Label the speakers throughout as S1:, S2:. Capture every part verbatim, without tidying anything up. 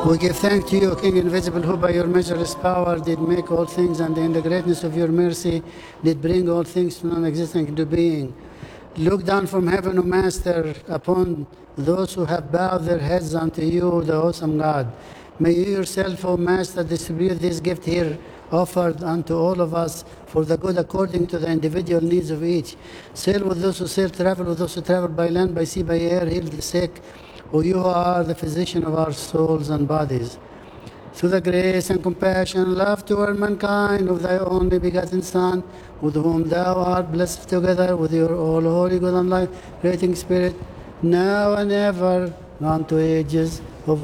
S1: We give thanks to you, King invisible, who by your measureless power did make all things, and in the greatness of your mercy did bring all things to non-existence into being. Look down from heaven, O Master, upon those who have bowed their heads unto you, the awesome God. May you yourself, O Master, distribute this gift here offered unto all of us for the good according to the individual needs of each. Sail with those who sail, travel with those who travel by land, by sea, by air, heal the sick, O you who are the physician of our souls and bodies. Through the grace and compassion and love toward mankind of thy only begotten Son, with whom thou art blessed together with your all holy, good and life, creating Spirit, now and ever, unto ages of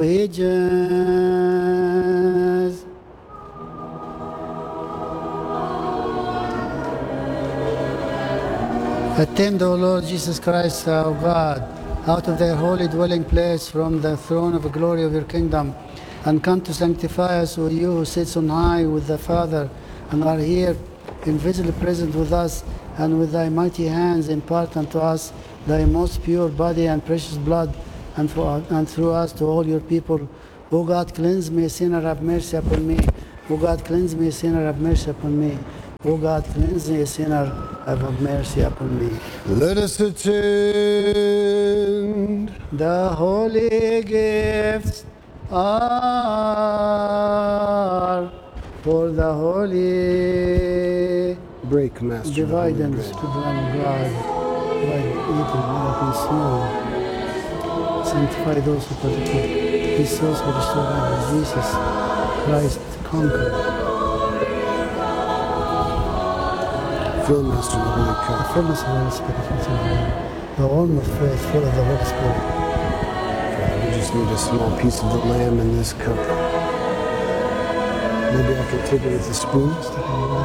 S1: ages. Attend, O Lord Jesus Christ, our God, out of their holy dwelling place from the throne of glory of your kingdom, and come to sanctify us, O you who sits on high with the Father, and are here invisibly present with us, and with thy mighty hands impart unto us thy most pure body and precious blood, and, for, and through us to all your people. O God, cleanse me, a sinner, have mercy upon me. O God, cleanse me, a sinner, have mercy upon me. O God, cleanse me, a sinner, have mercy upon me.
S2: Let us attend
S1: the holy gifts are for the holy
S2: break, Master.
S1: Divide and to the Lamb of God. Divide, eat and milk and snow. Sanctify those who participate. These souls were restored by Jesus Christ conquered.
S2: Fill, Master, the Holy Cup.
S1: The fullness of the Holy Spirit. The arm of faith, full of the Holy Spirit.
S2: We just need a small piece of the lamb in this cup. Maybe I could take it with a spoon.